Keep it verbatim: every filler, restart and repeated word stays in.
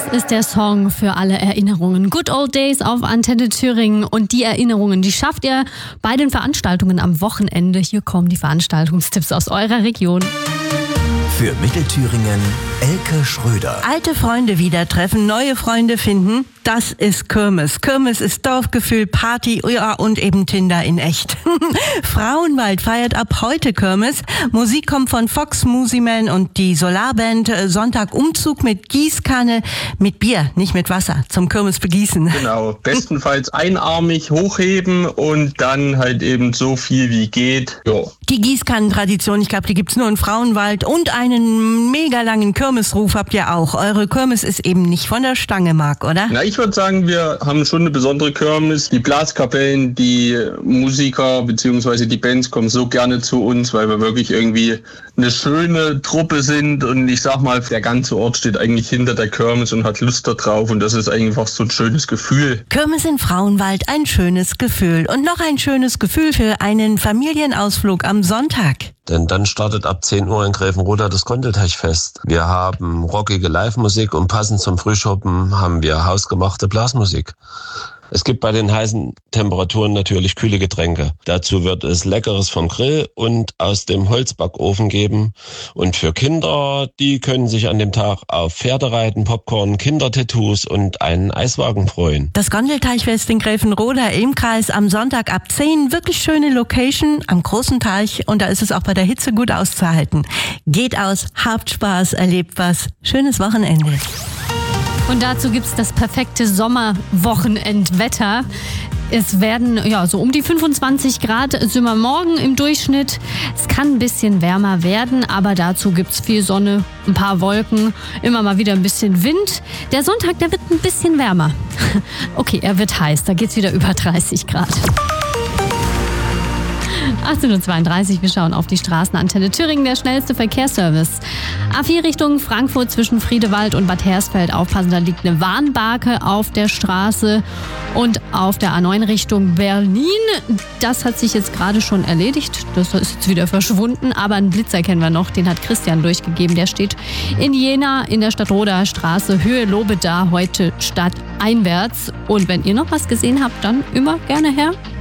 Das ist der Song für alle Erinnerungen. Good Old Days auf Antenne Thüringen. Und die Erinnerungen, die schafft ihr bei den Veranstaltungen am Wochenende. Hier kommen die Veranstaltungstipps aus eurer Region. Für Mittelthüringen Elke Schröder. Alte Freunde wieder treffen, neue Freunde finden, das ist Kirmes. Kirmes ist Dorfgefühl, Party, ja, und eben Tinder in echt. Frauenwald feiert ab heute Kirmes. Musik kommt von Fox Musiman und die Solarband. Sonntag Umzug mit Gießkanne, mit Bier, nicht mit Wasser, zum Kirmes begießen. Genau, bestenfalls einarmig hochheben und dann halt eben so viel wie geht. Jo. Die Gießkannentradition, ich glaube, die gibt's nur in Frauenwald, und einen mega langen Kirmesruf habt ihr auch. Eure Kirmes ist eben nicht von der Stange, Marc, oder? Na, ich würde sagen, wir haben schon eine besondere Kirmes. Die Blaskapellen, die Musiker bzw. die Bands kommen so gerne zu uns, weil wir wirklich irgendwie eine schöne Truppe sind, und ich sag mal, der ganze Ort steht eigentlich hinter der Kirmes und hat Lust da drauf, und das ist einfach so ein schönes Gefühl. Kirmes in Frauenwald, ein schönes Gefühl. Und noch ein schönes Gefühl für einen Familienausflug am Sonntag. Denn dann startet ab zehn Uhr in Gräfenroda das Gondelteichfest. Wir haben rockige Live-Musik und passend zum Frühschoppen haben wir hausgemachte Blasmusik. Es gibt bei den heißen Temperaturen natürlich kühle Getränke. Dazu wird es Leckeres vom Grill und aus dem Holzbackofen geben. Und für Kinder, die können sich an dem Tag auf Pferdereiten, Popcorn, Kindertattoos und einen Eiswagen freuen. Das Gondelteichfest in Gräfenroda im Kreis am Sonntag ab zehn. Wirklich schöne Location am großen Teich, und da ist es auch bei der Hitze gut auszuhalten. Geht aus, habt Spaß, erlebt was. Schönes Wochenende. Und dazu gibt's das perfekte Sommerwochenendwetter. Es werden ja so um die fünfundzwanzig Grad sind wir morgen im Durchschnitt. Es kann ein bisschen wärmer werden, aber dazu gibt's viel Sonne, ein paar Wolken, immer mal wieder ein bisschen Wind. Der Sonntag, der wird ein bisschen wärmer. Okay, er wird heiß, da geht's wieder über dreißig Grad. achtzehn Uhr zweiunddreißig, wir schauen auf die Straßen. Antenne Thüringen, der schnellste Verkehrsservice. A vier Richtung Frankfurt zwischen Friedewald und Bad Hersfeld. Aufpassen, da liegt eine Warnbarke auf der Straße. Und auf der A neun Richtung Berlin, das hat sich jetzt gerade schon erledigt. Das ist jetzt wieder verschwunden. Aber einen Blitzer kennen wir noch, den hat Christian durchgegeben. Der steht in Jena in der Stadtroder Straße, Höhe Lobeda, heute stadteinwärts. Und wenn ihr noch was gesehen habt, dann immer gerne her.